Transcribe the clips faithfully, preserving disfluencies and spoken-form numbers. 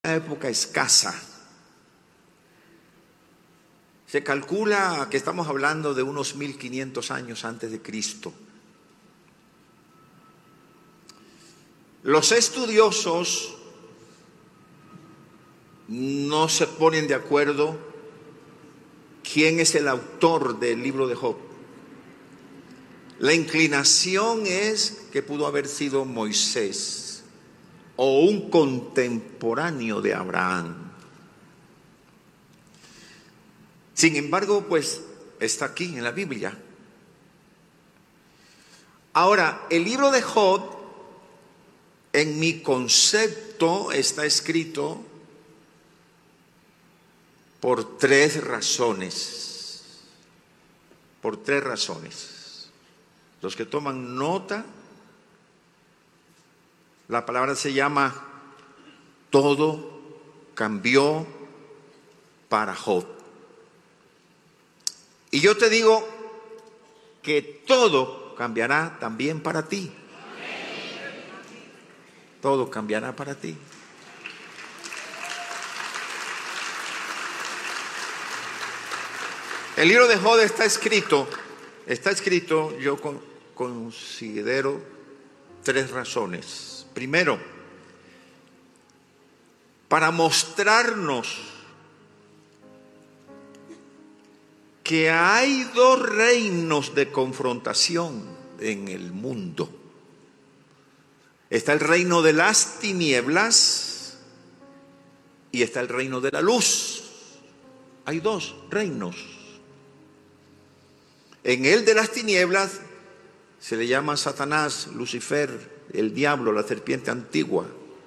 época escasa. Se calcula que estamos hablando de unos mil quinientos años antes de Cristo. Los estudiosos no se ponen de acuerdo quién es el autor del libro de Job. La inclinación es que pudo haber sido Moisés o un contemporáneo de Abraham. Sin embargo, pues está aquí en la Biblia. Ahora, el libro de Job, en mi concepto, está escrito por tres razones. Por tres razones. Los que toman nota, la palabra se llama todo cambió para Job. Y yo te digo que todo cambiará también para ti. Todo cambiará para ti. El libro de Job está escrito, está escrito, yo con, considero tres razones. Primero, para mostrarnos que hay dos reinos de confrontación en el mundo. Está el reino de las tinieblas y está el reino de la luz. Hay dos reinos. En el de las tinieblas se le llama Satanás, Lucifer, el diablo, la serpiente antigua.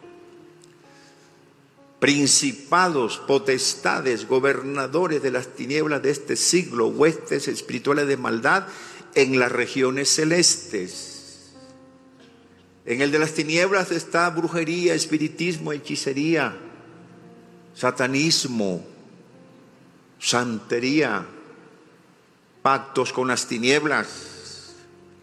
Principados, potestades, gobernadores de las tinieblas de este siglo, huestes espirituales de maldad en las regiones celestes. En el de las tinieblas está brujería, espiritismo, hechicería, satanismo, santería, pactos con las tinieblas.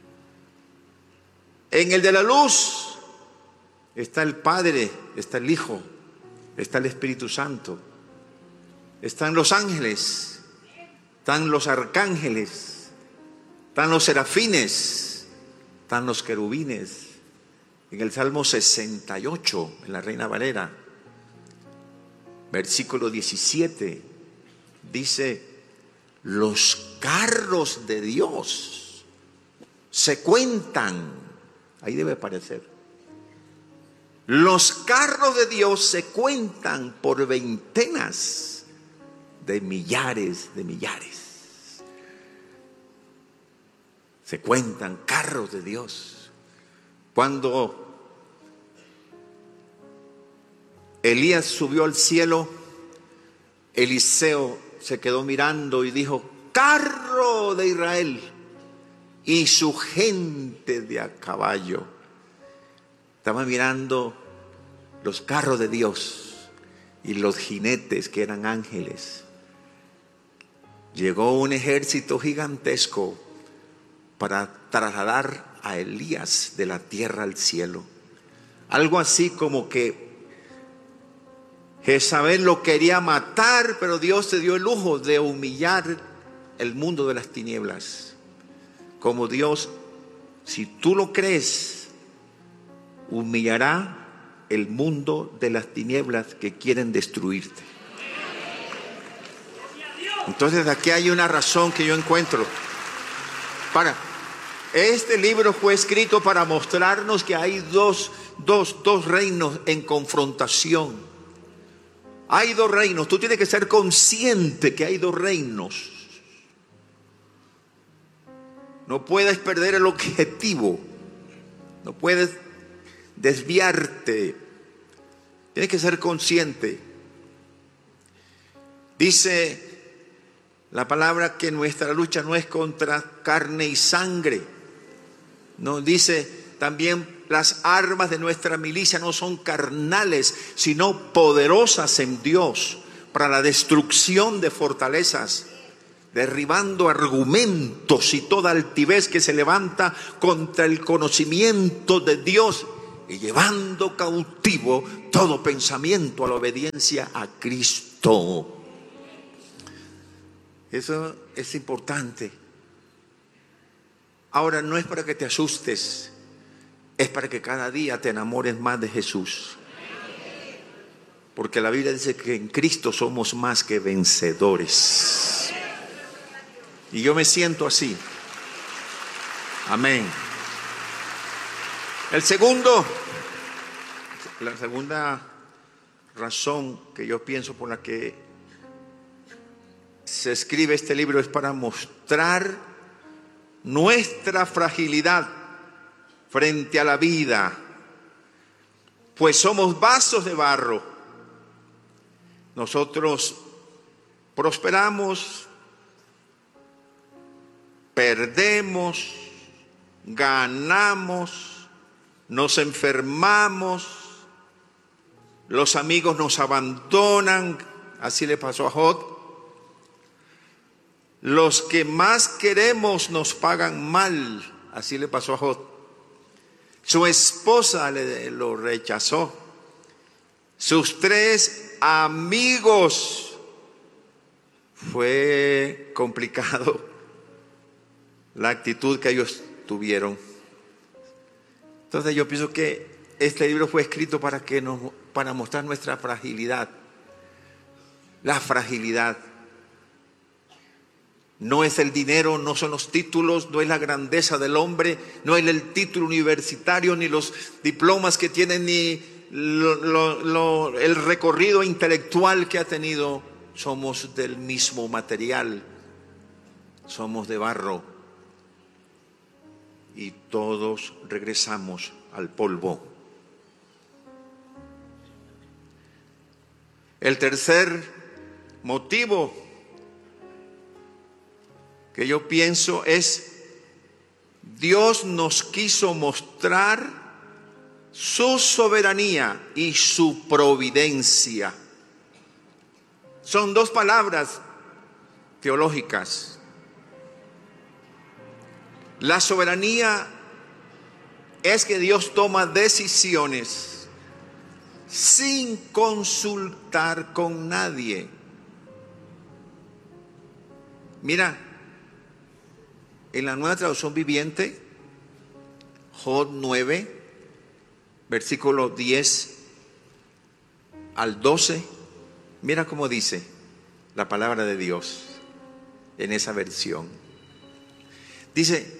En el de la luz está el Padre, está el Hijo, está el Espíritu Santo, están los ángeles, están los arcángeles, están los serafines, están los querubines. En el Salmo sesenta y ocho, en la Reina Valera, versículo diecisiete, dice: los carros de Dios se cuentan. Ahí debe aparecer. Los carros de Dios se cuentan por veintenas de millares de millares. Se cuentan carros de Dios. Cuando Elías subió al cielo, Eliseo se quedó mirando y dijo: carro de Israel y su gente de a caballo. Estaba mirando los carros de Dios y los jinetes que eran ángeles. Llegó un ejército gigantesco para trasladar a Elías de la tierra al cielo. Algo así como que Jezabel lo quería matar, pero Dios se dio el lujo de humillar el mundo de las tinieblas. Como Dios, si tú lo crees, humillará el mundo de las tinieblas que quieren destruirte. Entonces aquí hay una razón que yo encuentro. Para, este libro fue escrito para mostrarnos que hay dos, dos, dos reinos en confrontación. Hay dos reinos. Tú tienes que ser consciente que hay dos reinos. No puedes perder el objetivo. No puedes desviarte. Tienes que ser consciente. Dice la palabra que nuestra lucha no es contra carne y sangre. No, dice también: las armas de nuestra milicia no son carnales, sino poderosas en Dios para la destrucción de fortalezas, derribando argumentos y toda altivez que se levanta contra el conocimiento de Dios y llevando cautivo todo pensamiento a la obediencia a Cristo. Eso es importante. Ahora, no es para que te asustes, es para que cada día te enamores más de Jesús. Porque la Biblia dice que en Cristo somos más que vencedores. Y yo me siento así. Amén. El segundo, la segunda razón que yo pienso por la que se escribe este libro es para mostrar nuestra fragilidad frente a la vida, pues somos vasos de barro. Nosotros prosperamos, perdemos, ganamos, nos enfermamos, los amigos nos abandonan, así le pasó a Job. Los que más queremos nos pagan mal, así le pasó a Job. Su esposa le, lo rechazó. Sus tres amigos, fue complicado la actitud que ellos tuvieron. Entonces yo pienso que este libro fue escrito para que nos, para mostrar nuestra fragilidad. La fragilidad. No es el dinero, no son los títulos, no es la grandeza del hombre, no es el título universitario, ni los diplomas que tienen, ni lo, lo, lo, el recorrido intelectual que ha tenido. Somos del mismo material, somos de barro y todos regresamos al polvo. El tercer motivo que yo pienso es: Dios nos quiso mostrar su soberanía y su providencia. Son dos palabras teológicas. La soberanía es que Dios toma decisiones sin consultar con nadie. Mira, en la Nueva Traducción Viviente, Job nueve, versículo diez al doce, mira cómo dice la palabra de Dios en esa versión. Dice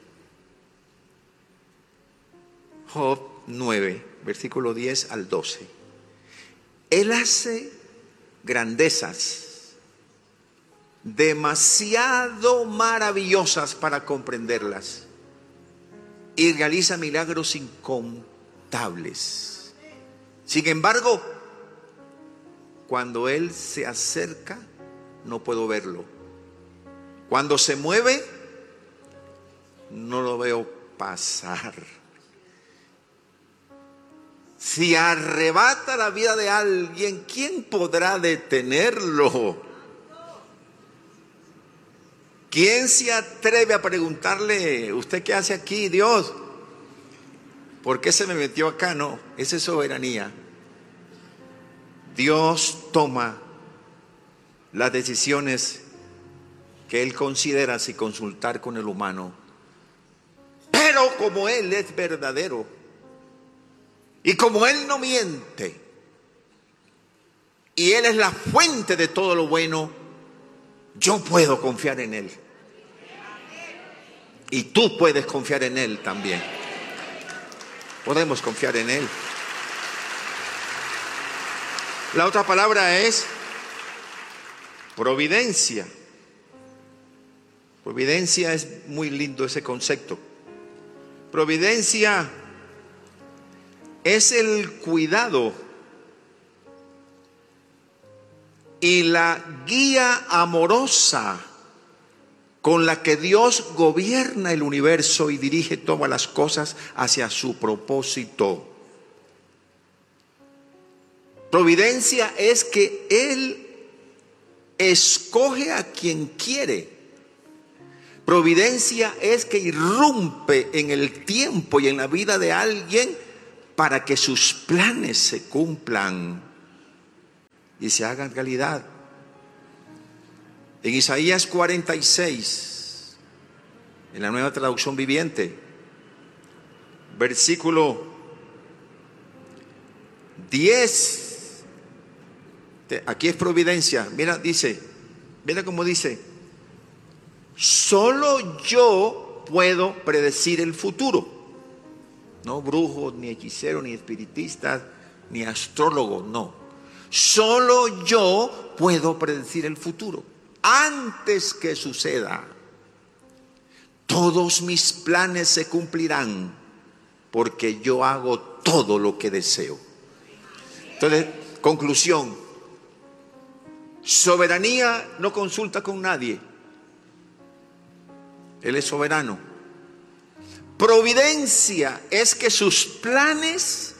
Job nueve, versículo diez al doce: Él hace grandezas demasiado maravillosas para comprenderlas y realiza milagros incontables. Sin embargo, cuando Él se acerca, no puedo verlo. Cuando se mueve, no lo veo pasar. Si arrebata la vida de alguien, ¿quién podrá detenerlo? ¿Quién se atreve a preguntarle: ¿usted qué hace aquí, Dios? ¿Por qué se me metió acá? No, esa es soberanía. Dios toma las decisiones que Él considera sin consultar con el humano. Pero como Él es verdadero y como Él no miente y Él es la fuente de todo lo bueno, yo puedo confiar en Él. Y tú puedes confiar en Él también. Podemos confiar en Él. La otra palabra es providencia. Providencia es muy lindo ese concepto. Providencia es el cuidado y la guía amorosa con la que Dios gobierna el universo y dirige todas las cosas hacia su propósito. Providencia es que Él escoge a quien quiere. Providencia es que irrumpe en el tiempo y en la vida de alguien para que sus planes se cumplan y se hagan realidad. En Isaías cuarenta y seis, en la Nueva Traducción Viviente, versículo diez, aquí es providencia. Mira, dice, mira cómo dice: solo yo puedo predecir el futuro. No brujos, ni hechiceros, ni espiritistas, ni astrólogos, no. Solo yo puedo predecir el futuro. Antes que suceda, todos mis planes se cumplirán, porque yo hago todo lo que deseo. Entonces, conclusión: soberanía no consulta con nadie. Él es soberano. Providencia es que sus planes,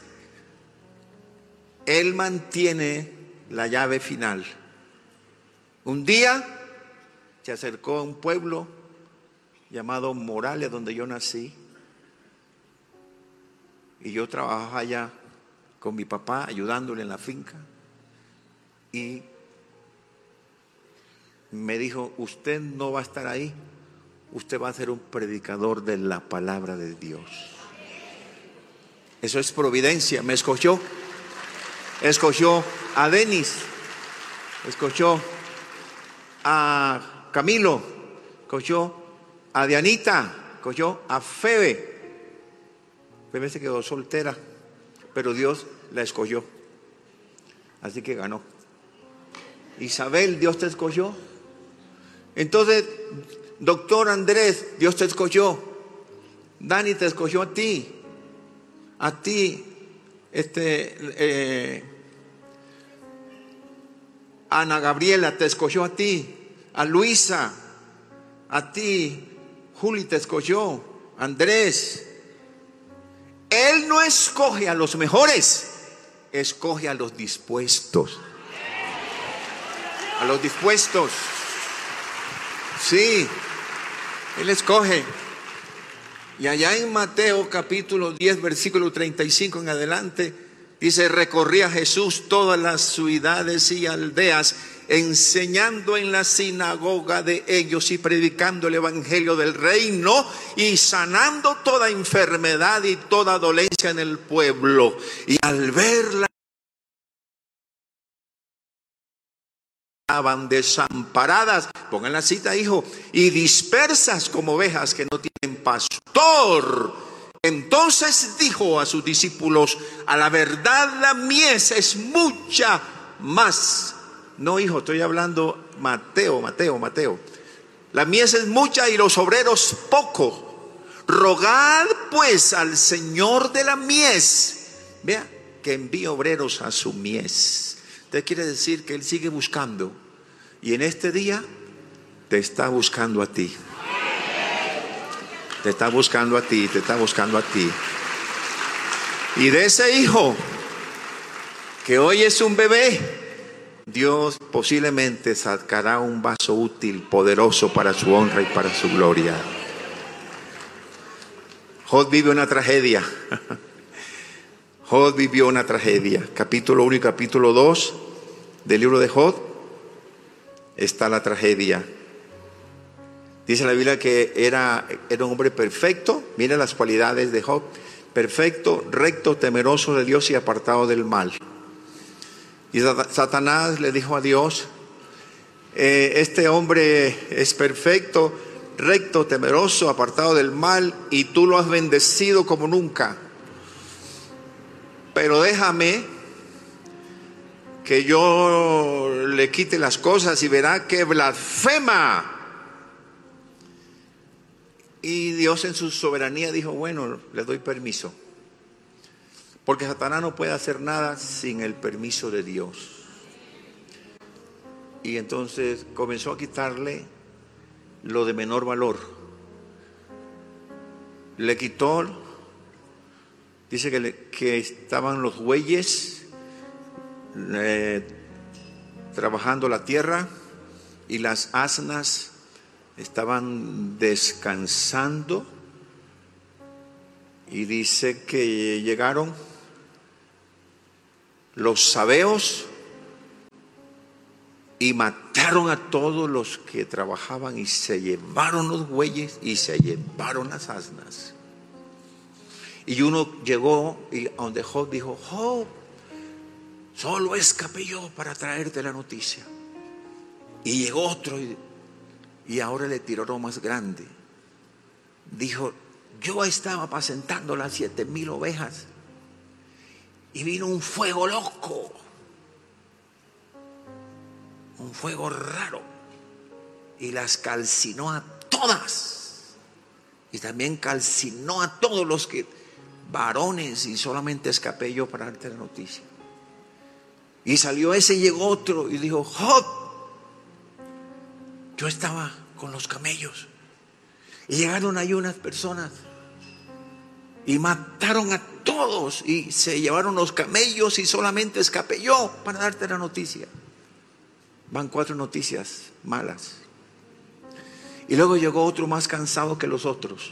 Él mantiene la llave final. Un día se acercó a un pueblo llamado Morales, donde yo nací, y yo trabajaba allá con mi papá, ayudándole en la finca, y me dijo: usted no va a estar ahí, usted va a ser un predicador de la palabra de Dios. Eso es providencia. Me escogió, escogió a Denis, escogió a Camilo, escogió a Dianita, escogió a Febe. Febe se quedó soltera, pero Dios la escogió, así que ganó. Isabel, Dios te escogió. Entonces, doctor Andrés, Dios te escogió. Dani te escogió a ti. A ti, este, eh, Ana Gabriela te escogió a ti. A Luisa, a ti, Juli te escogió. Andrés. Él no escoge a los mejores, escoge a los dispuestos. A los dispuestos. Sí, Él escoge. Y allá en Mateo capítulo diez, versículo treinta y cinco en adelante, dice: recorría Jesús todas las ciudades y aldeas, enseñando en la sinagoga de ellos y predicando el evangelio del reino y sanando toda enfermedad y toda dolencia en el pueblo. Y al verla, estaban desamparadas, pongan la cita, hijo, y dispersas como ovejas que no tienen pastor. Entonces dijo a sus discípulos: a la verdad la mies es mucha más. No, hijo, estoy hablando Mateo, Mateo, Mateo. La mies es mucha y los obreros pocos. Rogad pues al Señor de la mies, vea, que envíe obreros a su mies. Usted quiere decir que Él sigue buscando, y en este día te está buscando a ti. Te está buscando a ti, te está buscando a ti. Y de ese hijo que hoy es un bebé, Dios posiblemente sacará un vaso útil, poderoso para su honra y para su gloria. Job vive una tragedia. Job vivió una tragedia. Capítulo uno y capítulo dos del libro de Job está la tragedia. Dice la Biblia que era, era un hombre perfecto. Mira las cualidades de Job: perfecto, recto, temeroso de Dios y apartado del mal. Y Satanás le dijo a Dios: eh, este hombre es perfecto, recto, temeroso, apartado del mal, y tú lo has bendecido como nunca. Pero déjame que yo le quite las cosas y verá que blasfema. Y Dios en su soberanía dijo: bueno, le doy permiso, porque Satanás no puede hacer nada sin el permiso de Dios. Y entonces comenzó a quitarle lo de menor valor. Le quitó, dice que, le, que estaban los bueyes eh, trabajando la tierra, y las asnas estaban descansando. Y dice que llegaron los sabeos y mataron a todos los que trabajaban y se llevaron los bueyes y se llevaron las asnas. Y uno llegó y a donde Job dijo: Job, solo escapé yo para traerte la noticia. Y llegó otro y, y ahora le tiró lo más grande. Dijo: yo estaba apacentando las siete mil ovejas y vino un fuego loco, un fuego raro, y las calcinó a todas. Y también calcinó a todos los que varones, y solamente escapé yo para darte la noticia. Y salió ese y llegó otro y dijo: Job, yo estaba con los camellos y llegaron ahí unas personas y mataron a todos y se llevaron los camellos y solamente escapé yo para darte la noticia. Van cuatro noticias malas. Y luego llegó otro más cansado que los otros.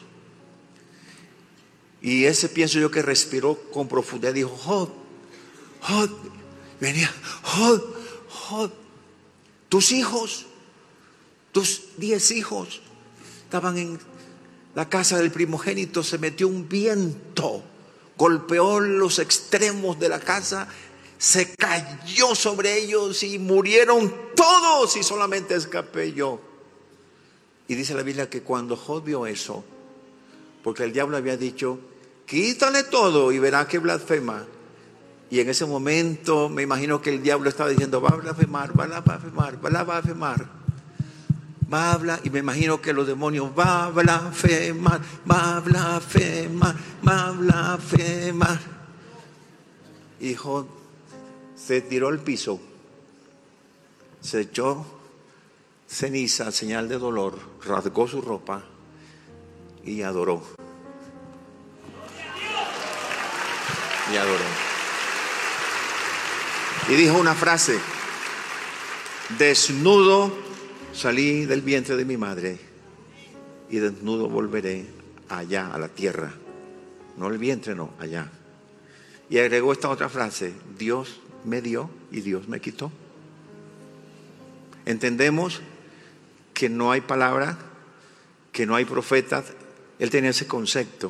Y ese, pienso yo, que respiró con profundidad, dijo: Job, Job, venía, Job, Job, tus hijos, tus diez hijos estaban en la casa del primogénito. Se metió un viento, golpeó los extremos de la casa, se cayó sobre ellos y murieron todos y solamente escapé yo. Y dice la Biblia que cuando Job vio eso, porque el diablo había dicho: quítale todo y verá que blasfema. Y en ese momento me imagino que el diablo estaba diciendo: va a blasfemar, va a blasfemar, va a blasfemar, va a hablar. Y me imagino que los demonios: va a blasfemar, va a blasfemar, va a blasfemar. Y Job se tiró al piso, se echó ceniza, señal de dolor, rasgó su ropa y adoró. Y adoró. Y dijo una frase: desnudo salí del vientre de mi madre y desnudo volveré allá a la tierra. No el vientre, no, allá. Y agregó esta otra frase: Dios me dio y Dios me quitó. Entendemos que no hay palabra, que no hay profetas. Él tenía ese concepto.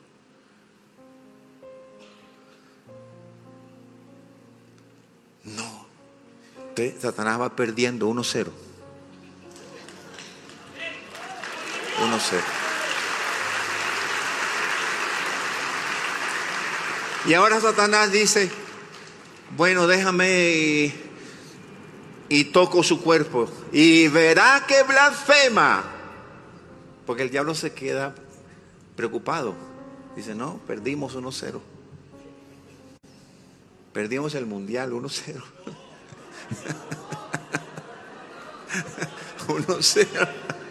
No, usted, Satanás va perdiendo uno cero. uno cero. Y ahora Satanás dice: bueno, déjame y, y toco su cuerpo y verá que blasfema. Porque el diablo se queda preocupado. Dice: no, perdimos uno cero. Perdimos el mundial uno cero. uno cero.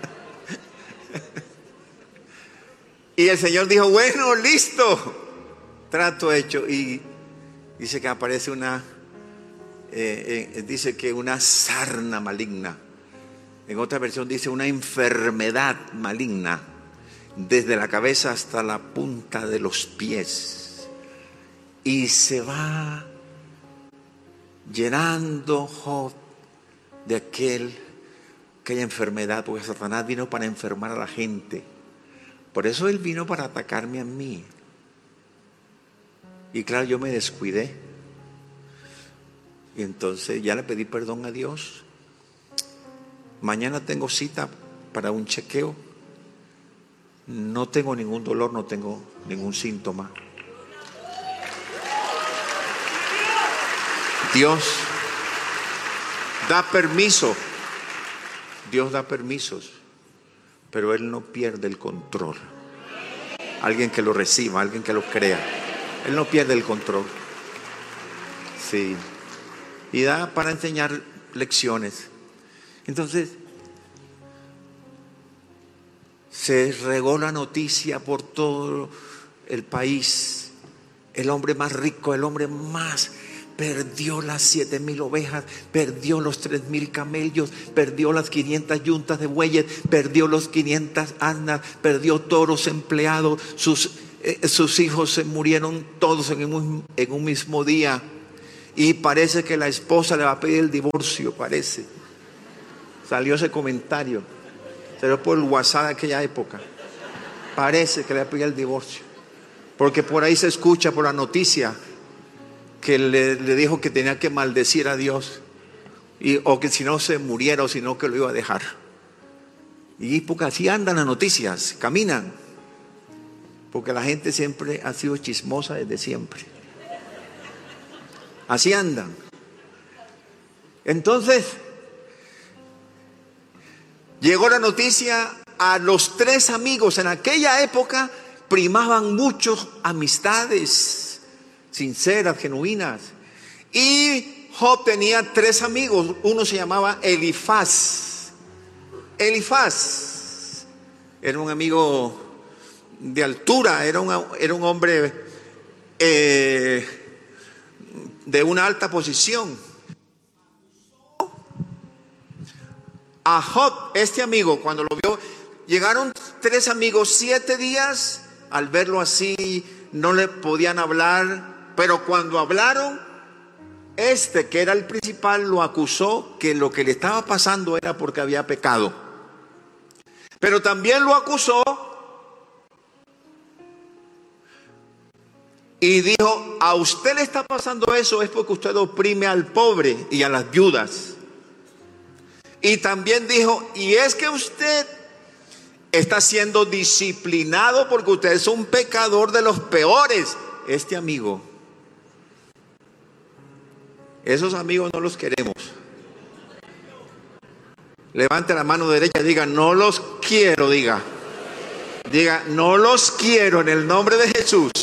Y el Señor dijo: bueno, listo, trato hecho. Y dice que aparece una, eh, eh, dice que una sarna maligna. En otra versión dice una enfermedad maligna, desde la cabeza hasta la punta de los pies. Y se va llenando Job de aquel, aquella enfermedad, porque Satanás vino para enfermar a la gente. Por eso él vino para atacarme a mí. Y claro, yo me descuidé. Y entonces ya le pedí perdón a Dios. Mañana tengo cita para un chequeo. No tengo ningún dolor, no tengo ningún síntoma. Dios da permiso. Dios da permisos, pero Él no pierde el control. Alguien que lo reciba, alguien que lo crea. Él no pierde el control. Sí. Y da para enseñar lecciones. Entonces, se regó la noticia por todo el país. El hombre más rico, el hombre más, perdió las siete mil ovejas, perdió los tres mil camellos, perdió las quinientas yuntas de bueyes, perdió los quinientas asnas, perdió toros empleados, sus, eh, sus hijos se murieron todos en un, en un mismo día. y parece que la esposa le va a pedir el divorcio, parece. Salió ese comentario, salió por el WhatsApp de aquella época. Parece que le va a pedir el divorcio, porque por ahí se escucha por la noticia que le, le dijo que tenía que maldecir a Dios, y, o que si no se muriera, o si no que lo iba a dejar. Y porque así andan las noticias, caminan, porque la gente siempre ha sido chismosa desde siempre. Así andan. Entonces llegó la noticia a los tres amigos. En aquella época primaban muchas amistades sinceras, genuinas. Y Job tenía tres amigos. Uno se llamaba Elifaz. Elifaz era un amigo de altura, era un, era un hombre eh, de una alta posición. A Job, este amigo, cuando lo vio, llegaron tres amigos, siete días, al verlo así, no le podían hablar, pero cuando hablaron, este que era el principal lo acusó que lo que le estaba pasando era porque había pecado. Pero también lo acusó y dijo: a usted le está pasando eso es porque usted oprime al pobre y a las viudas. Y también dijo: y es que usted está siendo disciplinado porque usted es un pecador de los peores. Este amigo, esos amigos no los queremos. Levante la mano derecha y diga: no los quiero. Diga, diga: no los quiero en el nombre de Jesús.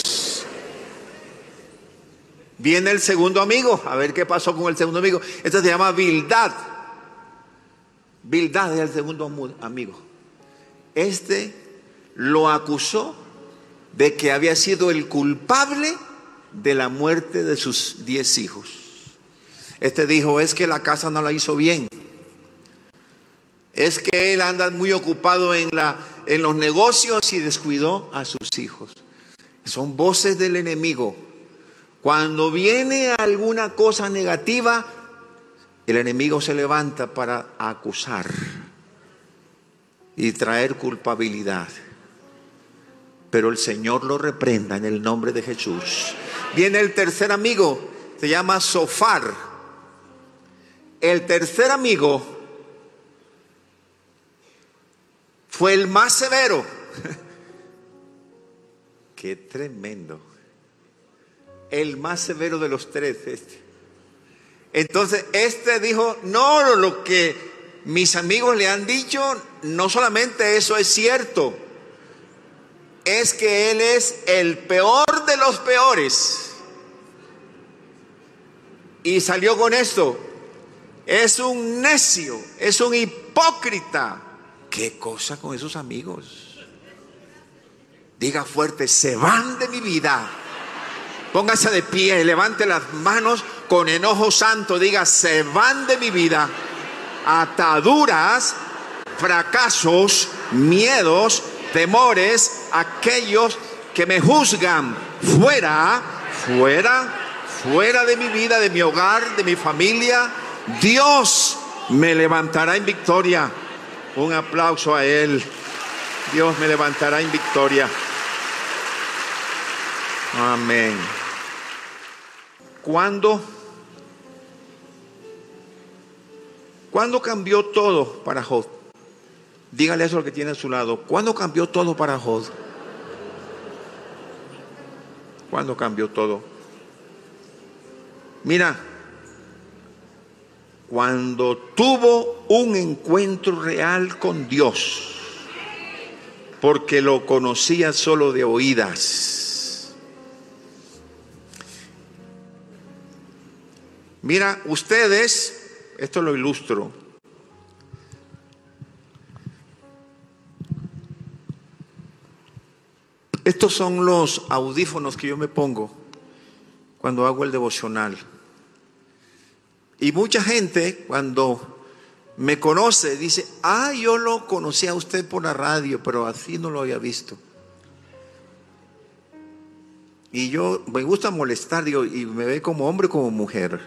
Viene el segundo amigo. A ver qué pasó con el segundo amigo. Este se llama Bildad. Bildad es el segundo amigo. Este lo acusó de que había sido el culpable de la muerte de sus diez hijos. Este dijo: es que la casa no la hizo bien. Es que él anda muy ocupado en, la, en los negocios y descuidó a sus hijos. Son voces del enemigo. Cuando viene alguna cosa negativa, el enemigo se levanta para acusar y traer culpabilidad. Pero el Señor lo reprenda en el nombre de Jesús. Viene el tercer amigo, se llama Zofar. El tercer amigo fue el más severo. Qué tremendo. El más severo de los tres, este. Entonces este dijo: no, lo que mis amigos le han dicho, no solamente eso es cierto, es que él es el peor de los peores. Y salió con esto: es un necio, es un hipócrita. ¿Qué cosa con esos amigos? Diga fuerte: se van de mi vida. Póngase de pie, levante las manos con enojo santo. Diga: se van de mi vida ataduras, fracasos, miedos, temores, aquellos que me juzgan. Fuera, fuera, fuera de mi vida, de mi hogar, de mi familia. Dios me levantará en victoria. Un aplauso a Él. Dios me levantará en victoria. Amén. ¿Cuándo? ¿Cuándo cambió todo para Job? Dígale eso al que tiene a su lado. ¿Cuándo cambió todo para Job? ¿Cuándo cambió todo? Mira, cuando tuvo un encuentro real con Dios, porque lo conocía solo de oídas. Mira, ustedes, esto lo ilustro. Estos son los audífonos que yo me pongo cuando hago el devocional. Y mucha gente cuando me conoce dice: ah, yo lo conocí a usted por la radio, pero así no lo había visto. Y yo me gusta molestar, digo, y me ve como hombre o como mujer.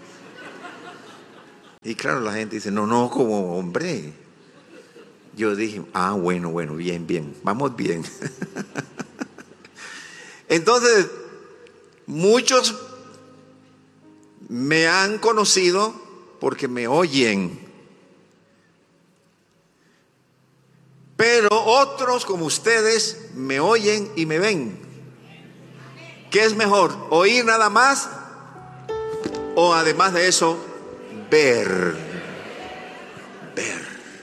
Y claro, la gente dice, no, no, como hombre. Yo dije, ah, bueno, bueno, bien, bien, vamos bien. Entonces, muchos me han conocido porque me oyen. Pero otros como ustedes me oyen y me ven. ¿Qué es mejor? ¿Oír nada más? O además de eso, ver. Ver.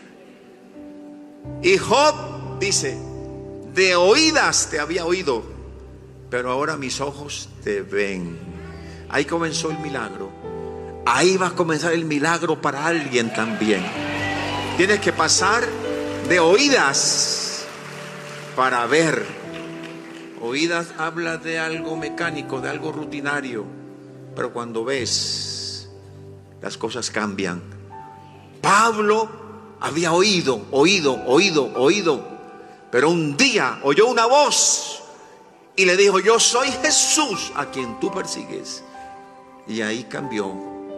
Y Job dice, de oídas te había oído, pero ahora mis ojos te ven. Ahí comenzó el milagro. Ahí va a comenzar el milagro para alguien también. Tienes que pasar de oídas para ver. Oídas habla de algo mecánico, de algo rutinario, pero cuando ves, las cosas cambian. Pablo había oído, oído, oído, oído, pero un día oyó una voz y le dijo, yo soy Jesús a quien tú persigues. Y ahí cambió.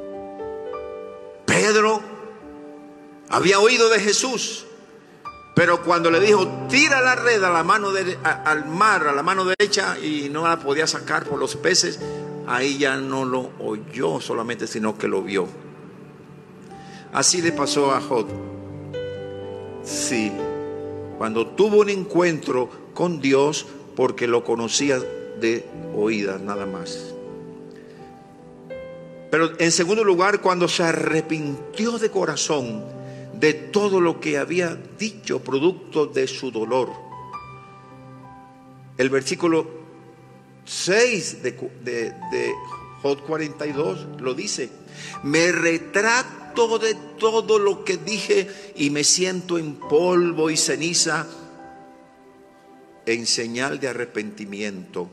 Pedro había oído de Jesús, pero cuando le dijo, tira la red a la mano de, a, al mar, a la mano derecha, y no la podía sacar por los peces, ahí ya no lo oyó solamente, sino que lo vio. Así le pasó a Job. Sí, cuando tuvo un encuentro con Dios, porque lo conocía de oídas nada más. Pero en segundo lugar, cuando se arrepintió de corazón de todo lo que había dicho producto de su dolor. El versículo seis de, de, de Job cuarenta y dos lo dice: me retracto de todo lo que dije y me siento en polvo y ceniza en señal de arrepentimiento.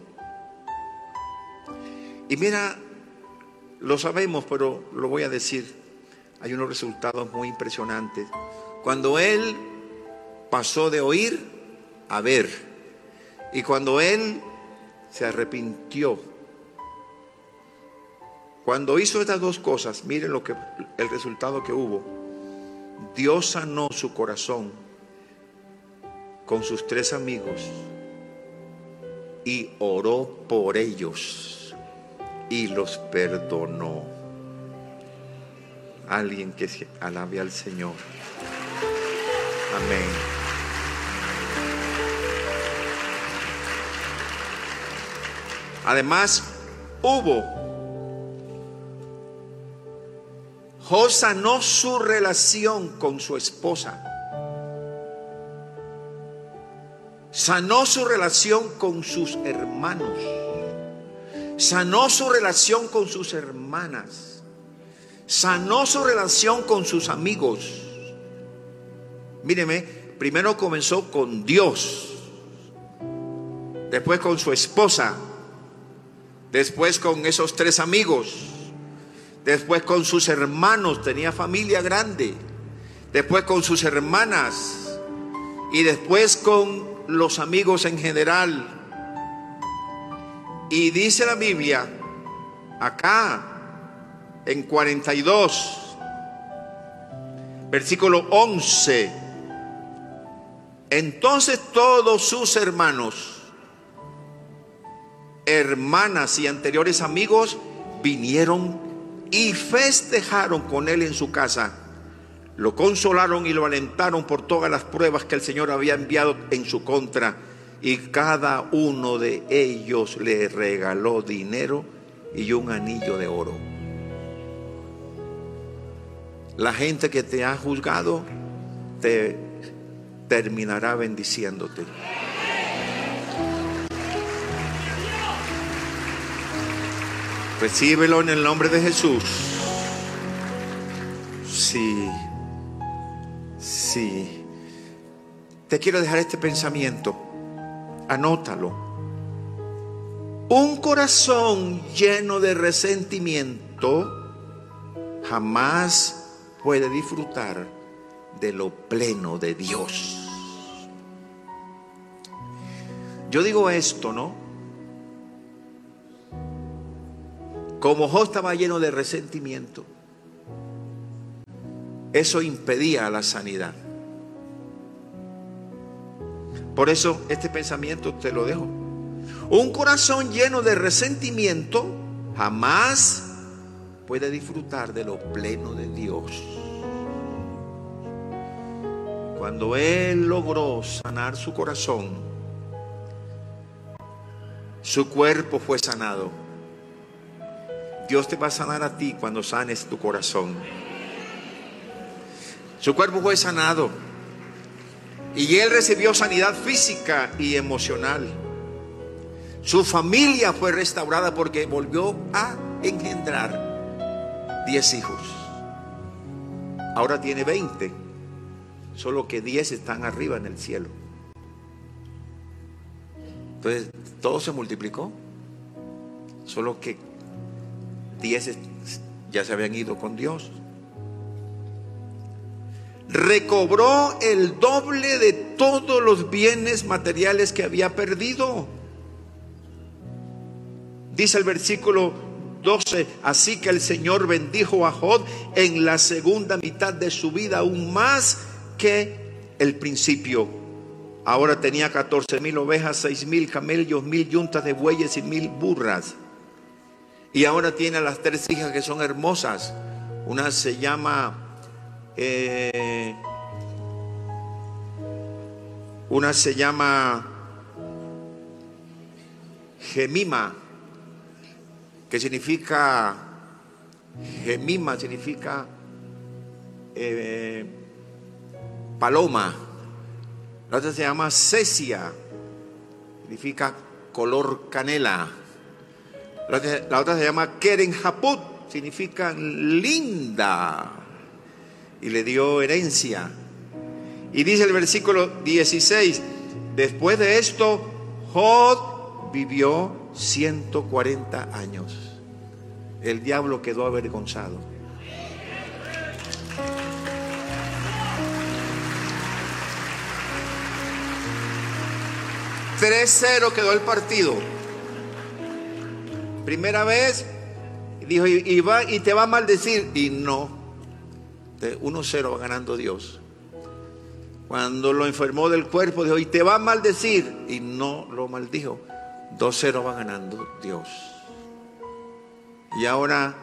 Y mira, lo sabemos, pero lo voy a decir. Hay unos resultados muy impresionantes. Cuando él pasó de oír a ver, y cuando él se arrepintió, cuando hizo estas dos cosas, miren lo que, el resultado que hubo. Dios sanó su corazón con sus tres amigos y oró por ellos y los perdonó. Alguien que se alabe al Señor. Amén. Además, hubo, Job sanó su relación con su esposa, sanó su relación con sus hermanos, sanó su relación con sus hermanas, sanó su relación con sus amigos. Míreme, primero comenzó con Dios, después con su esposa, después con esos tres amigos, después con sus hermanos, tenía familia grande, después con sus hermanas y después con los amigos en general. Y dice la Biblia acá en cuarenta y dos, versículo once: entonces todos sus hermanos, hermanas y anteriores amigos vinieron y festejaron con él en su casa. Lo consolaron y lo alentaron por todas las pruebas que el Señor había enviado en su contra, y cada uno de ellos le regaló dinero y un anillo de oro. La gente que te ha juzgado te terminará bendiciéndote. Recíbelo en el nombre de Jesús. Sí, sí. Te quiero dejar este pensamiento. Anótalo. Un corazón lleno de resentimiento jamás puede disfrutar de lo pleno de Dios. Yo digo esto, ¿no? como Job estaba lleno de resentimiento, eso impedía la sanidad. Por eso este pensamiento te lo dejo. Un corazón lleno de resentimiento jamás puede disfrutar de lo pleno de Dios. Cuando Él logró sanar su corazón, su cuerpo fue sanado. Dios te va a sanar a ti cuando sanes tu corazón. Su cuerpo fue sanado y Él recibió sanidad física y emocional. Su familia fue restaurada porque volvió a engendrar diez hijos. Ahora tiene veinte, solo que diez están arriba en el cielo. Entonces todo se multiplicó, solo que diez ya se habían ido con Dios. Recobró el doble de todos los bienes materiales que había perdido. Dice el versículo doce: así que el Señor bendijo a Job en la segunda mitad de su vida aún más que el principio. Ahora tenía catorce mil ovejas, seis mil camellos, mil yuntas de bueyes y mil burras. Y ahora tiene a las tres hijas que son hermosas. Una se llama eh, una se llama Gemima, que significa Gemima significa eh, paloma. La otra se llama Cesia, significa color canela. La otra, la otra se llama Keren Haput, significa linda, y le dio herencia. Y dice el versículo dieciséis: después de esto Job vivió ciento cuarenta años. El diablo quedó avergonzado. tres cero quedó el partido. Primera vez dijo, y, y, va, y te va a maldecir. Y no, uno cero va ganando Dios. Cuando lo enfermó del cuerpo, dijo, y te va a maldecir. Y no lo maldijo. dos cero va ganando Dios. Y ahora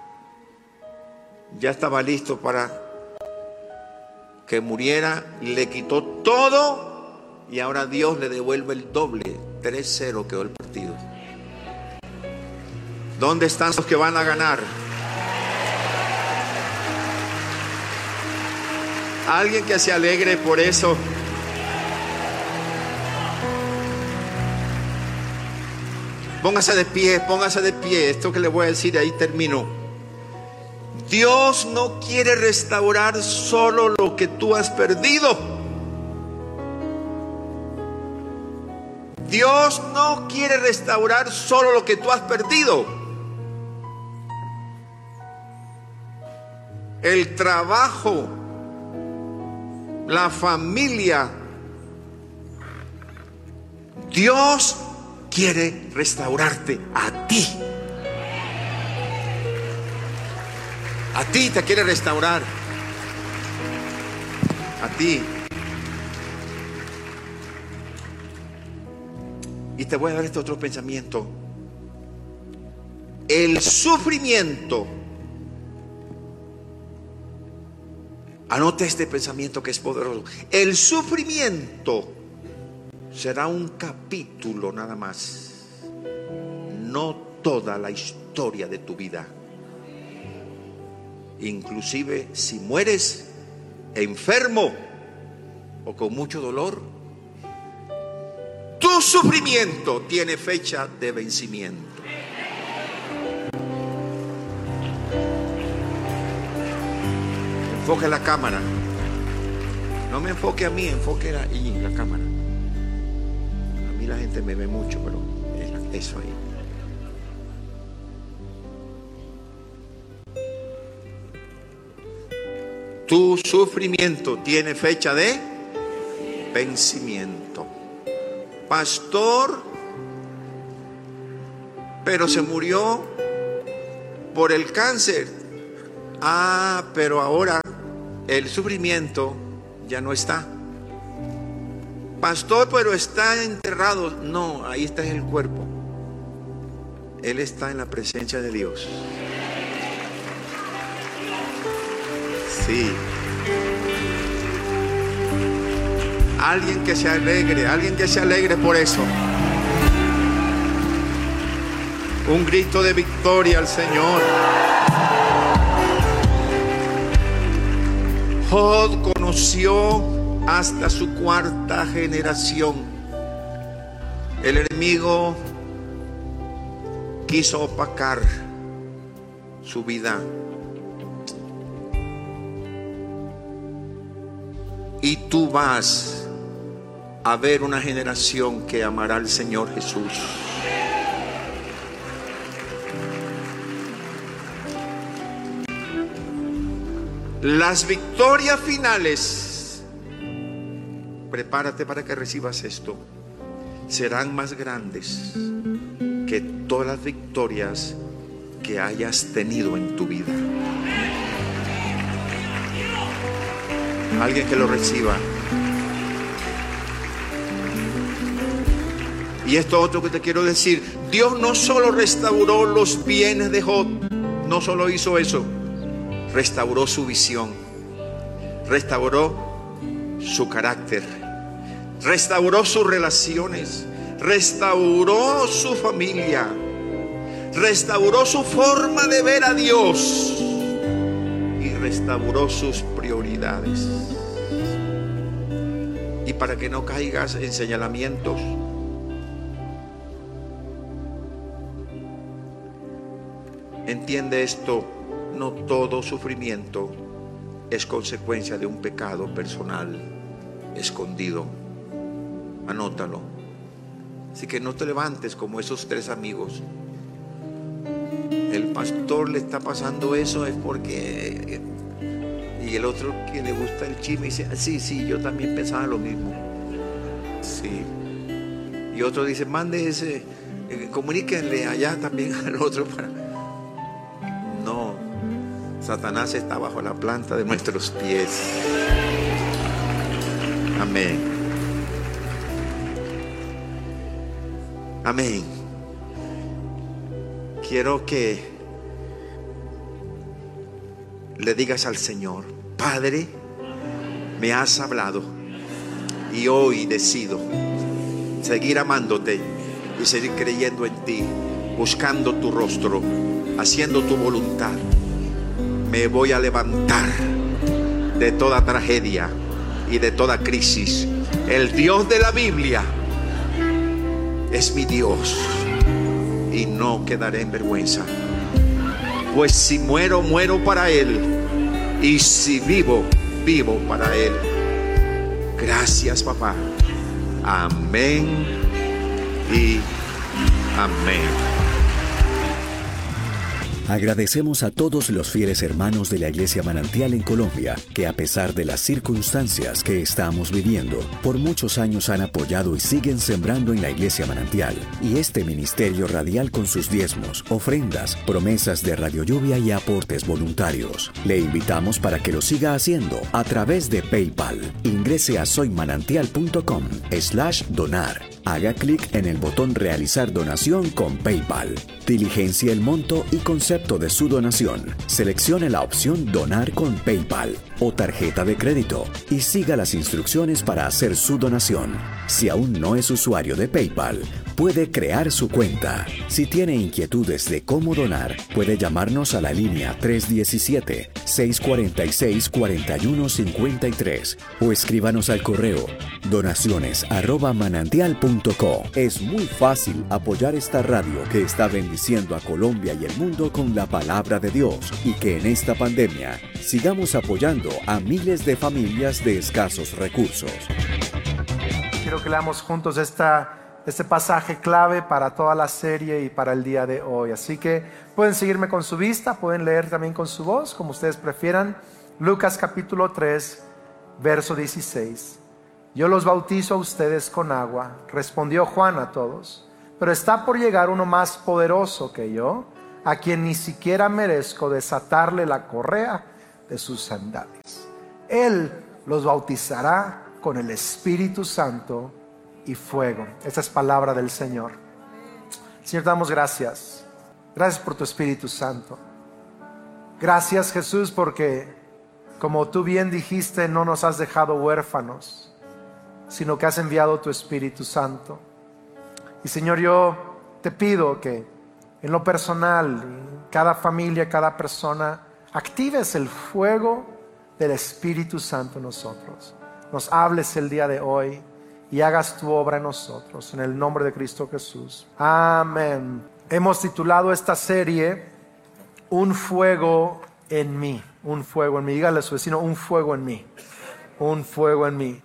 ya estaba listo para que muriera. Le quitó todo. Y ahora Dios le devuelve el doble. tres cero quedó el partido. ¿Dónde están los que van a ganar? Alguien que se alegre por eso. Póngase de pie, póngase de pie. Esto que le voy a decir, ahí termino. Dios no quiere restaurar solo lo que tú has perdido. Dios no quiere restaurar solo lo que tú has perdido. El trabajo, la familia. Dios quiere restaurarte a ti. A ti te quiere restaurar. A ti. Y te voy a dar este otro pensamiento. El sufrimiento. Anote este pensamiento que es poderoso. El sufrimiento será un capítulo nada más, no toda la historia de tu vida. Inclusive si mueres enfermo o con mucho dolor, tu sufrimiento tiene fecha de vencimiento. Enfoque la cámara. No me enfoque a mí, enfoque a y la cámara. A mí la gente me ve mucho, pero eso ahí. Tu sufrimiento tiene fecha de vencimiento. Pastor, pero se murió por el cáncer. Ah, pero ahora el sufrimiento ya no está. Pastor, pero está enterrado. No, ahí está en el cuerpo. Él está en la presencia de Dios. Sí. Alguien que se alegre, alguien que se alegre por eso. Un grito de victoria al Señor. Job conoció hasta su cuarta generación. El enemigo quiso opacar su vida. Y tú vas a ver una generación que amará al Señor Jesús. Las victorias finales, prepárate para que recibas esto, serán más grandes que todas las victorias que hayas tenido en tu vida. Alguien que lo reciba. Y esto otro que te quiero decir: Dios no solo restauró los bienes de Job, no solo hizo eso, restauró su visión, restauró su carácter, restauró sus relaciones, restauró su familia, restauró su forma de ver a Dios y restauró sus prioridades. Y para que no caigas en señalamientos, entiende esto: no todo sufrimiento es consecuencia de un pecado personal escondido. Anótalo. Así que no te levantes como esos tres amigos. El pastor le está pasando eso es porque... Y el otro que le gusta el chisme dice: sí, sí, yo también pensaba lo mismo. Sí. Y otro dice: mande ese, eh, comuníquenle allá también al otro para... No, Satanás está bajo la planta de nuestros pies. Amén. Amén. Quiero que le digas al Señor: Padre, me has hablado y hoy decido seguir amándote y seguir creyendo en ti, buscando tu rostro, haciendo tu voluntad. Me voy a levantar de toda tragedia y de toda crisis. El Dios de la Biblia es mi Dios y no quedaré en vergüenza. Pues si muero, muero para Él, y si vivo, vivo para Él. Gracias, papá. Amén y amén. Agradecemos a todos los fieles hermanos de la Iglesia Manantial en Colombia, que a pesar de las circunstancias que estamos viviendo, por muchos años han apoyado y siguen sembrando en la Iglesia Manantial y este ministerio radial con sus diezmos, ofrendas, promesas de Radio Lluvia y aportes voluntarios. Le invitamos para que lo siga haciendo a través de PayPal. Ingrese a soymanantial.com slash donar. Haga clic en el botón Realizar donación con PayPal. Diligencia el monto y concepto de su donación. Seleccione la opción Donar con PayPal o tarjeta de crédito y siga las instrucciones para hacer su donación. Si aún no es usuario de PayPal, puede crear su cuenta. Si tiene inquietudes de cómo donar, puede llamarnos a la línea tres uno siete, seis cuatro seis, cuatro uno cinco tres o escríbanos al correo donaciones arroba manantial punto co. Es muy fácil apoyar esta radio que está bendiciendo a Colombia y el mundo con la palabra de Dios, y que en esta pandemia sigamos apoyando a miles de familias de escasos recursos. Quiero que leamos juntos esta, este pasaje clave para toda la serie y para el día de hoy. Así que pueden seguirme con su vista, pueden leer también con su voz, como ustedes prefieran. Lucas capítulo tres, verso dieciséis. Yo los bautizo a ustedes con agua, respondió Juan a todos, pero está por llegar uno más poderoso que yo, a quien ni siquiera merezco desatarle la correa de sus sandalias. Él los bautizará con el Espíritu Santo y fuego. Esta es palabra del Señor. Señor, te damos gracias. Gracias por tu Espíritu Santo. Gracias, Jesús, porque como tú bien dijiste, no nos has dejado huérfanos, sino que has enviado tu Espíritu Santo. Y Señor, yo te pido que en lo personal, en cada familia, cada persona, actives el fuego del Espíritu Santo en nosotros. Nos hables el día de hoy y hagas tu obra en nosotros, en el nombre de Cristo Jesús. Amén. Hemos titulado esta serie Un fuego en mí. Un fuego en mí. Dígale a su vecino, un fuego en mí. Un fuego en mí.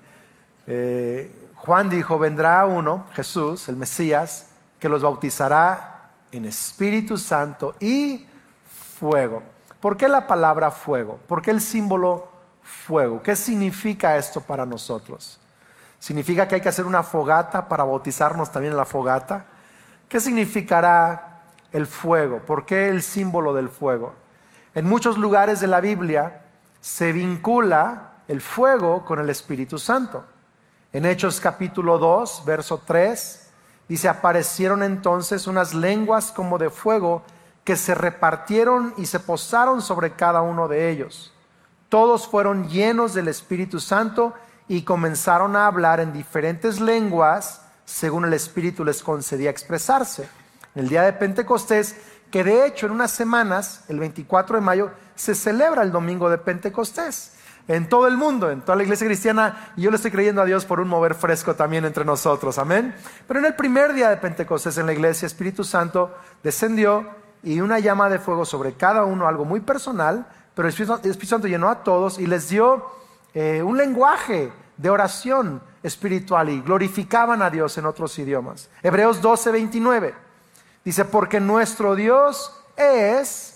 Eh, Juan dijo, vendrá uno, Jesús, el Mesías, que los bautizará en Espíritu Santo y fuego. ¿Por qué la palabra fuego? ¿Por qué el símbolo fuego? ¿Qué significa esto para nosotros? ¿Significa que hay que hacer una fogata para bautizarnos también en la fogata? ¿Qué significará el fuego? ¿Por qué el símbolo del fuego? En muchos lugares de la Biblia se vincula el fuego con el Espíritu Santo. En Hechos capítulo dos, verso tres, dice, aparecieron entonces unas lenguas como de fuego que se repartieron y se posaron sobre cada uno de ellos. Todos fueron llenos del Espíritu Santo y comenzaron a hablar en diferentes lenguas según el Espíritu les concedía expresarse. En el día de Pentecostés, que de hecho en unas semanas, el veinticuatro de mayo, se celebra el domingo de Pentecostés. En todo el mundo, en toda la iglesia cristiana, y yo le estoy creyendo a Dios por un mover fresco también entre nosotros, amén. Pero en el primer día de Pentecostés en la iglesia, Espíritu Santo descendió y una llama de fuego sobre cada uno, algo muy personal, pero el Espíritu, el Espíritu Santo llenó a todos y les dio eh, un lenguaje de oración espiritual y glorificaban a Dios en otros idiomas. Hebreos doce, veintinueve dice, porque nuestro Dios es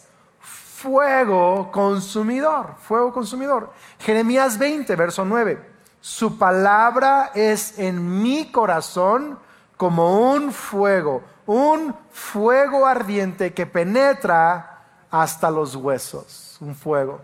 fuego consumidor, fuego consumidor. Jeremías veinte, verso nueve, su palabra es en mi corazón como un fuego, un fuego ardiente que penetra hasta los huesos, un fuego.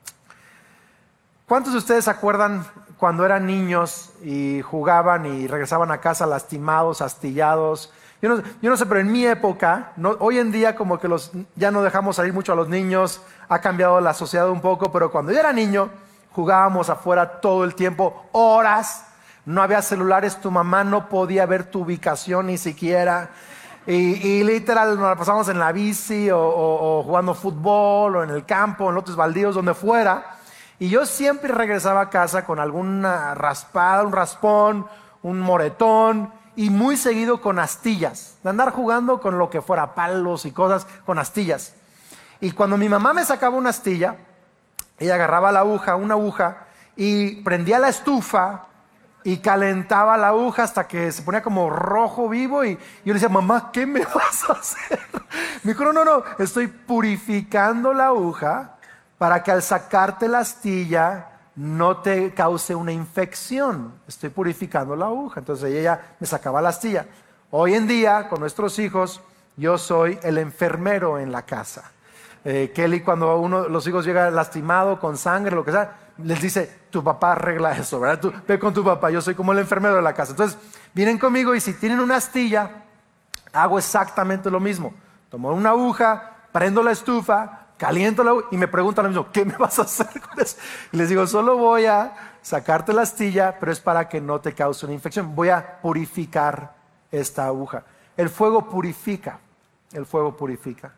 ¿Cuántos de ustedes se acuerdan cuando eran niños y jugaban y regresaban a casa lastimados, astillados? Yo no, yo no sé, pero en mi época, no, hoy en día como que los, ya no dejamos salir mucho a los niños, ha cambiado la sociedad un poco, pero cuando yo era niño, jugábamos afuera todo el tiempo, horas, no había celulares, tu mamá no podía ver tu ubicación ni siquiera, y, y literal nos la pasamos en la bici o, o, o jugando fútbol o en el campo, en lotes baldíos, donde fuera, y yo siempre regresaba a casa con alguna raspada, un raspón, un moretón, y muy seguido con astillas, de andar jugando con lo que fuera, palos y cosas, con astillas. Y cuando mi mamá me sacaba una astilla, ella agarraba la aguja, una aguja, y prendía la estufa y calentaba la aguja hasta que se ponía como rojo vivo. Y yo le decía, mamá, ¿qué me vas a hacer? Me dijo, no, no, no, estoy purificando la aguja para que al sacarte la astilla no te cause una infección. Estoy purificando la aguja. Entonces ella me sacaba la astilla. Hoy en día, con nuestros hijos, yo soy el enfermero en la casa. Eh, Kelly, cuando uno de los hijos llega lastimado, con sangre, lo que sea, les dice, tu papá arregla eso, ¿verdad? Tú, ve con tu papá, yo soy como el enfermero de la casa. Entonces, vienen conmigo y si tienen una astilla, hago exactamente lo mismo. Tomo una aguja, prendo la estufa, caliento la aguja y me preguntan lo mismo, ¿qué me vas a hacer con eso? Y les digo, solo voy a sacarte la astilla, pero es para que no te cause una infección. Voy a purificar esta aguja. El fuego purifica, el fuego purifica.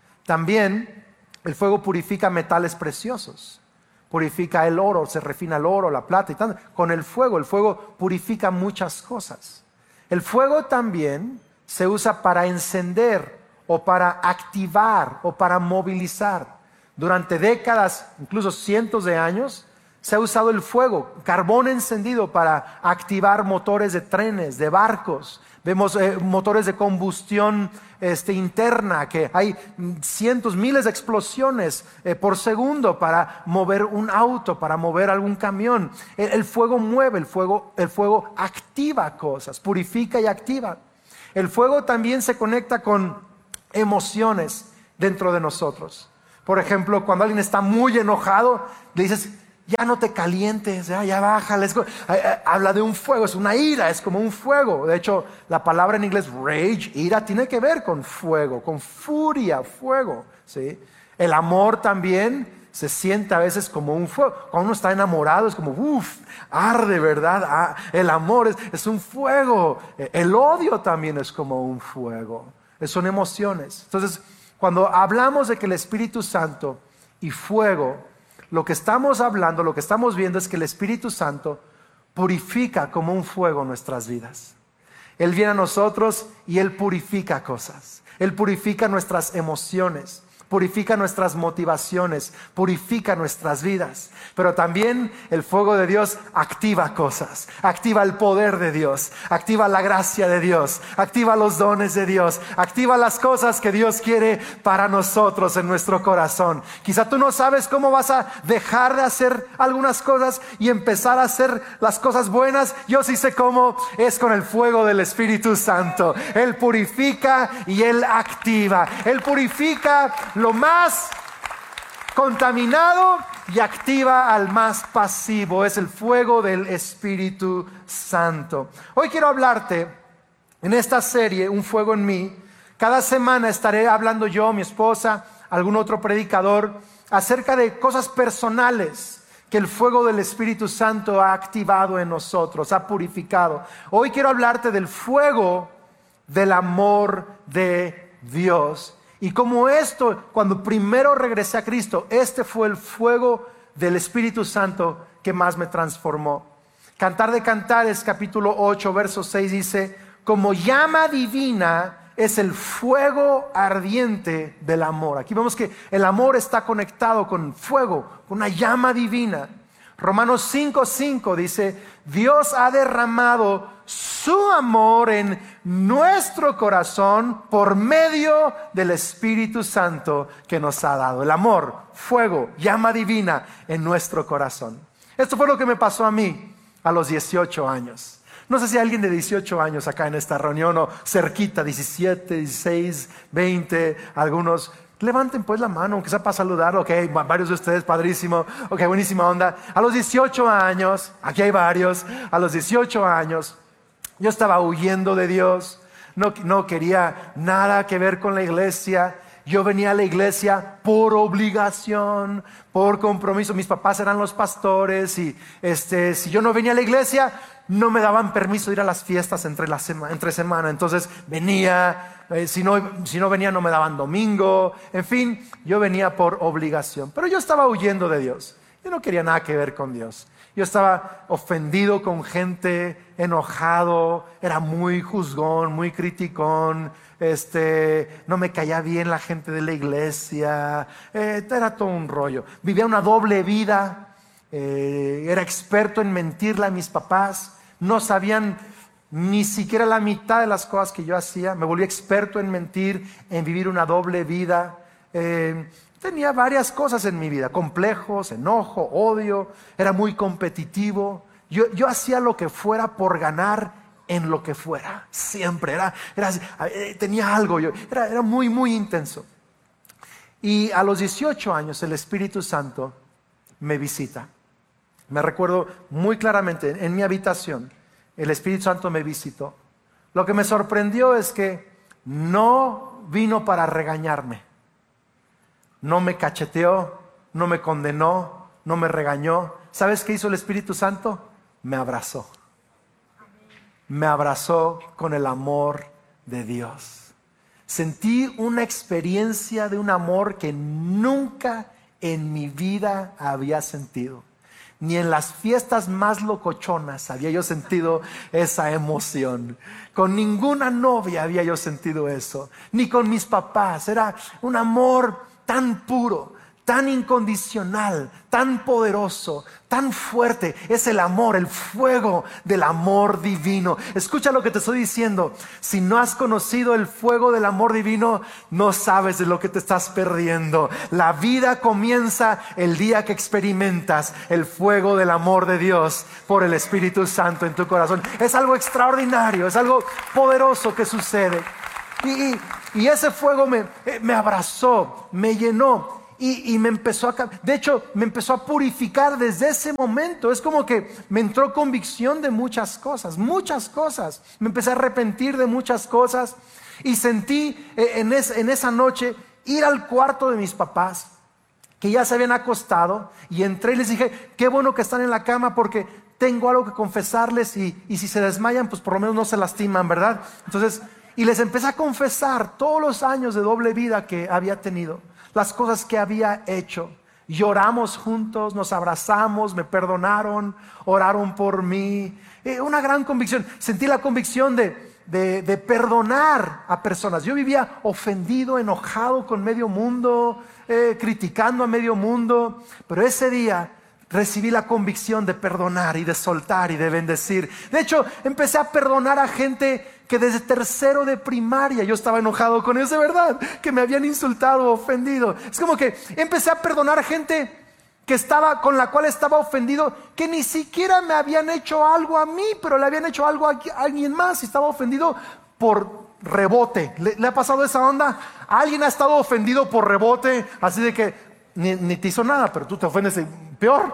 También el fuego purifica metales preciosos. Purifica el oro, se refina el oro, la plata y tanto. Con el fuego, el fuego purifica muchas cosas. El fuego también se usa para encender o para activar o para movilizar. Durante décadas, incluso cientos de años, se ha usado el fuego, carbón encendido para activar motores de trenes, de barcos. Vemos eh, motores de combustión este, interna, que hay cientos, miles de explosiones eh, por segundo para mover un auto, para mover algún camión. El, el fuego mueve, el fuego, el fuego activa cosas, purifica y activa. El fuego también se conecta con emociones dentro de nosotros. Por ejemplo, cuando alguien está muy enojado, le dices, ya no te calientes, ya, ya bájale. Habla de un fuego, es una ira, es como un fuego. De hecho, la palabra en inglés rage, ira, tiene que ver con fuego, con furia, fuego, ¿sí? El amor también se siente a veces como un fuego. Cuando uno está enamorado es como, uff, arde, ¿verdad? Ah, el amor es, es un fuego. El odio también es como un fuego. Son emociones. Entonces, cuando hablamos de que el Espíritu Santo y fuego, lo que estamos hablando, lo que estamos viendo es que el Espíritu Santo purifica como un fuego nuestras vidas. Él viene a nosotros y Él purifica cosas. Él purifica nuestras emociones, purifica nuestras motivaciones, purifica nuestras vidas. Pero también el fuego de Dios activa cosas, activa el poder de Dios, activa la gracia de Dios, activa los dones de Dios, activa las cosas que Dios quiere para nosotros en nuestro corazón. Quizá tú no sabes cómo vas a dejar de hacer algunas cosas y empezar a hacer las cosas buenas. Yo sí sé cómo, es con el fuego del Espíritu Santo. Él purifica y Él activa. Él purifica lo más contaminado y activa al más pasivo. Es el fuego del Espíritu Santo. Hoy quiero hablarte en esta serie, Un Fuego en Mí. Cada semana estaré hablando yo, mi esposa, algún otro predicador, acerca de cosas personales que el fuego del Espíritu Santo ha activado en nosotros, ha purificado. Hoy quiero hablarte del fuego del amor de Dios. Y como esto, cuando primero regresé a Cristo, este fue el fuego del Espíritu Santo que más me transformó. Cantar de Cantares, capítulo ocho, verso seis dice, como llama divina es el fuego ardiente del amor. Aquí vemos que el amor está conectado con fuego, con una llama divina. Romanos cinco cinco dice, Dios ha derramado su amor en nuestro corazón por medio del Espíritu Santo que nos ha dado. El amor, fuego, llama divina en nuestro corazón. Esto fue lo que me pasó a mí a los dieciocho años. No sé si hay alguien de dieciocho años acá en esta reunión o cerquita, diecisiete, dieciséis, veinte, algunos. Levanten pues la mano, aunque sea para saludar. Ok, varios de ustedes, padrísimo. Ok, buenísima onda. A los dieciocho años, aquí hay varios. A los dieciocho años, yo estaba huyendo de Dios. No, no quería nada que ver con la iglesia. Yo venía a la iglesia por obligación, por compromiso. Mis papás eran los pastores y este, si yo no venía a la iglesia, no me daban permiso de ir a las fiestas entre, la sema, entre semana. Entonces venía, eh, si, no, si no venía no me daban domingo. En fin, yo venía por obligación. Pero yo estaba huyendo de Dios. Yo no quería nada que ver con Dios. Yo estaba ofendido con gente, enojado, era muy juzgón, muy criticón. Este, no me caía bien la gente de la iglesia. Eh, era todo un rollo. Vivía una doble vida. Eh, era experto en mentirle a mis papás. No sabían ni siquiera la mitad de las cosas que yo hacía. Me volví experto en mentir, en vivir una doble vida. Eh, tenía varias cosas en mi vida, complejos, enojo, odio. Era muy competitivo. Yo, yo hacía lo que fuera por ganar en lo que fuera. Siempre era, era tenía algo. Yo, era, era muy, muy intenso. Y a los dieciocho años el Espíritu Santo me visita. Me recuerdo muy claramente en mi habitación, el Espíritu Santo me visitó. Lo que me sorprendió es que no vino para regañarme. No me cacheteó, no me condenó, no me regañó. ¿Sabes qué hizo el Espíritu Santo? Me abrazó. Me abrazó con el amor de Dios. Sentí una experiencia de un amor que nunca en mi vida había sentido. Ni en las fiestas más locochonas había yo sentido esa emoción. Con ninguna novia había yo sentido eso. Ni con mis papás. Era un amor tan puro, tan incondicional, tan poderoso, tan fuerte. Es el amor, el fuego del amor divino. Escucha lo que te estoy diciendo. Si no has conocido el fuego del amor divino, no sabes de lo que te estás perdiendo. La vida comienza el día que experimentas el fuego del amor de Dios por el Espíritu Santo en tu corazón. Es algo extraordinario, es algo poderoso que sucede. Y, y Y ese fuego me, me abrazó, me llenó y, y me empezó a... De hecho, me empezó a purificar desde ese momento. Es como que me entró convicción de muchas cosas, muchas cosas. Me empecé a arrepentir de muchas cosas y sentí en, es, en esa noche ir al cuarto de mis papás, que ya se habían acostado, y entré y les dije, qué bueno que están en la cama porque tengo algo que confesarles y, y si se desmayan, pues por lo menos no se lastiman, ¿verdad? Entonces, y les empecé a confesar todos los años de doble vida que había tenido, las cosas que había hecho. Lloramos juntos, nos abrazamos, me perdonaron, oraron por mí. Eh, una gran convicción, sentí la convicción de... De, de perdonar a personas. Yo vivía ofendido, enojado con medio mundo, eh, criticando a medio mundo, pero ese día recibí la convicción de perdonar y de soltar y de bendecir. De hecho, empecé a perdonar a gente que desde tercero de primaria yo estaba enojado con ellos, de verdad, que me habían insultado, ofendido. Es como que empecé a perdonar a gente que estaba, con la cual estaba ofendido, que ni siquiera me habían hecho algo a mí, pero le habían hecho algo a alguien más y estaba ofendido por rebote. ¿Le, le ha pasado esa onda? Alguien ha estado ofendido por rebote, así de que ni, ni te hizo nada, pero tú te ofendes peor.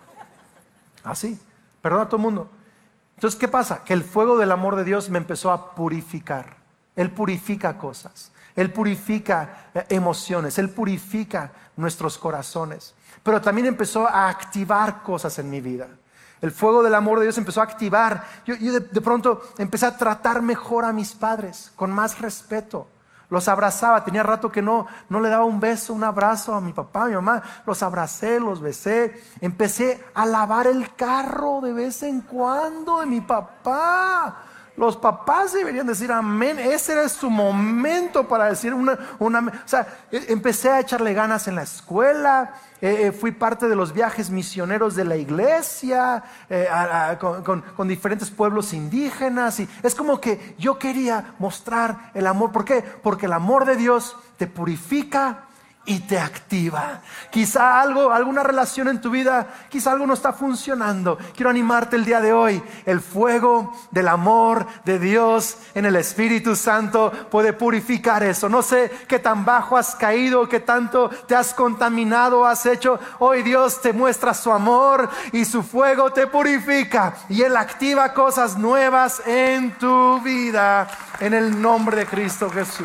Así, perdona a todo el mundo. Entonces, ¿qué pasa? Que el fuego del amor de Dios me empezó a purificar. Él purifica cosas, Él purifica emociones, Él purifica nuestros corazones. Pero también empezó a activar cosas en mi vida. El fuego del amor de Dios empezó a activar. Yo, yo de, de pronto empecé a tratar mejor a mis padres, con más respeto. Los abrazaba, tenía rato que no, no le daba un beso, un abrazo a mi papá, a mi mamá. Los abracé, los besé. Empecé a lavar el carro de vez en cuando de mi papá. Los papás deberían decir amén. Ese era su momento para decir una, una o sea, empecé a echarle ganas en la escuela. Eh, eh, fui parte de los viajes misioneros de la iglesia, eh, a, a, con, con, con diferentes pueblos indígenas. Y es como que yo quería mostrar el amor. ¿Por qué? Porque el amor de Dios te purifica y te activa. Quizá algo, alguna relación en tu vida, quizá algo no está funcionando. Quiero animarte el día de hoy. El fuego del amor de Dios en el Espíritu Santo puede purificar eso. No sé qué tan bajo has caído, qué tanto te has contaminado, has hecho. Hoy Dios te muestra su amor y su fuego te purifica y Él activa cosas nuevas en tu vida en el nombre de Cristo Jesús.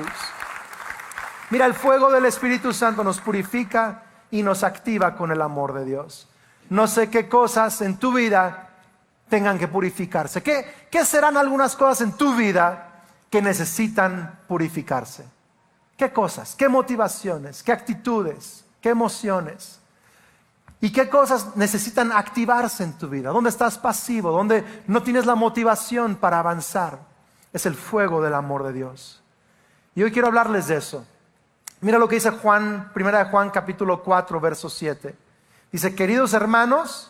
Mira, el fuego del Espíritu Santo nos purifica y nos activa con el amor de Dios. No sé qué cosas en tu vida tengan que purificarse. ¿Qué, qué serán algunas cosas en tu vida que necesitan purificarse? ¿Qué cosas? ¿Qué motivaciones? ¿Qué actitudes? ¿Qué emociones? ¿Y qué cosas necesitan activarse en tu vida? ¿Dónde estás pasivo? ¿Dónde no tienes la motivación para avanzar? Es el fuego del amor de Dios. Y hoy quiero hablarles de eso. Mira lo que dice Juan, primera de Juan capítulo cuatro, verso siete. Dice, queridos hermanos,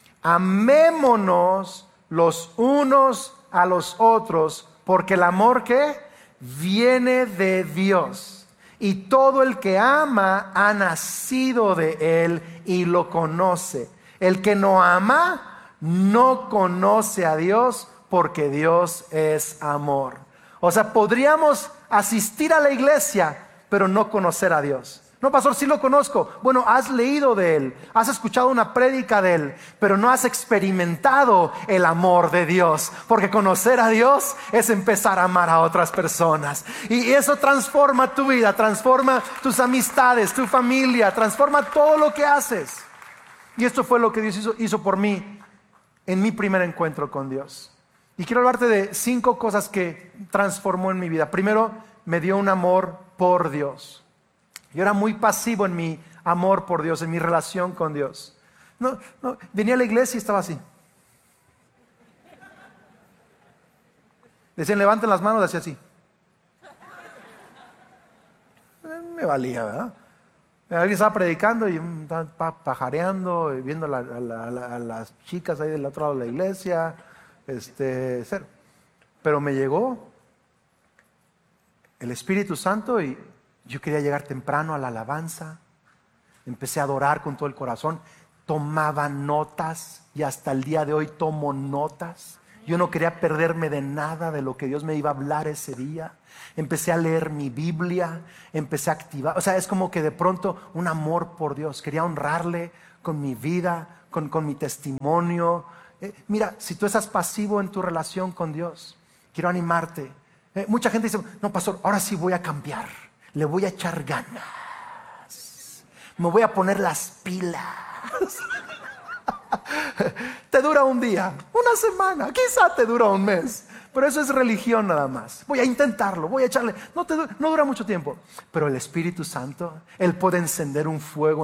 amémonos los unos a los otros, porque el amor que viene de Dios. Y todo el que ama ha nacido de Él y lo conoce. El que no ama no conoce a Dios, porque Dios es amor. O sea, podríamos asistir a la iglesia, pero no conocer a Dios. No, pastor, sí lo conozco. Bueno, has leído de Él, has escuchado una prédica de Él, pero no has experimentado el amor de Dios. Porque conocer a Dios es empezar a amar a otras personas. Y eso transforma tu vida, transforma tus amistades, tu familia, transforma todo lo que haces. Y esto fue lo que Dios hizo, hizo por mí en mi primer encuentro con Dios. Y quiero hablarte de cinco cosas que transformó en mi vida. Primero, me dio un amor por Dios. Yo era muy pasivo en mi amor por Dios, en mi relación con Dios. No, no, venía a la iglesia y estaba así. Decían, levanten las manos, decía así. Me valía, ¿verdad? Alguien estaba predicando y estaba pajareando, viendo a, la, a, la, a las chicas ahí del otro lado de la iglesia. Este, pero me llegó el Espíritu Santo y yo quería llegar temprano a la alabanza. Empecé a adorar con todo el corazón. Tomaba notas y hasta el día de hoy tomo notas. Yo no quería perderme de nada de lo que Dios me iba a hablar ese día. Empecé a leer mi Biblia, empecé a activar, o sea, es como que de pronto un amor por Dios. Quería honrarle con mi vida, con, con mi testimonio. Eh, mira, si tú estás pasivo en tu relación con Dios, quiero animarte. Eh, mucha gente dice, no, pastor, ahora sí voy a cambiar. Le voy a echar ganas. Me voy a poner las pilas. Te dura un día, una semana, quizá te dura un mes. Pero eso es religión nada más. Voy a intentarlo, voy a echarle. No, te, no dura mucho tiempo. Pero el Espíritu Santo, Él puede encender un fuego